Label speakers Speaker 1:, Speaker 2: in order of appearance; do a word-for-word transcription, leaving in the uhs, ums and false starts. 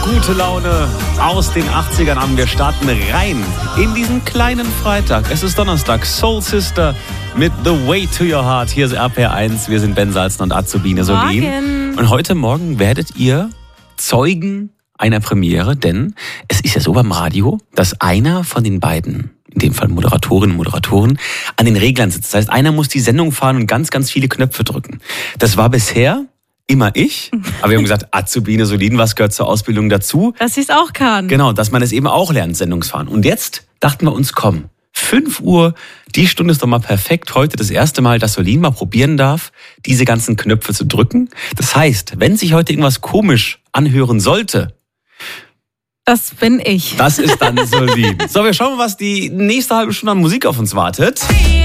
Speaker 1: gute Laune aus den achtzigern an. Wir starten rein in diesen kleinen Freitag. Es ist Donnerstag. Soul Sister mit The Way to Your Heart. Hier ist R P R eins. Wir sind Ben Salzen und Azubine Solin. Und heute Morgen werdet ihr Zeugen einer Premiere, denn es ist ja so beim Radio, dass einer von den beiden, in dem Fall Moderatorinnen und Moderatoren, an den Reglern sitzt. Das heißt, einer muss die Sendung fahren und ganz, ganz viele Knöpfe drücken. Das war bisher immer ich, aber wir haben gesagt, Azubine Solin, was gehört zur Ausbildung dazu?
Speaker 2: Dass ich es auch kann.
Speaker 1: Genau, dass man es eben auch lernt, Sendungsfahren. Und jetzt dachten wir uns, komm, fünf Uhr, die Stunde ist doch mal perfekt. Heute das erste Mal, dass Solin mal probieren darf, diese ganzen Knöpfe zu drücken. Das heißt, wenn sich heute irgendwas komisch anhören sollte,
Speaker 2: das bin ich.
Speaker 1: das ist dann Solin. So, wir schauen mal, was die nächste halbe Stunde an Musik auf uns wartet.